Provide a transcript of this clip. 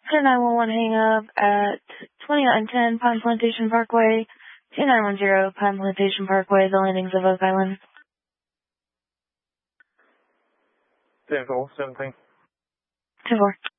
911 hang up at 2910 Pine Plantation Parkway, 2910 Pine Plantation Parkway, the landings of Oak Island. 10-4, 17. 10-4.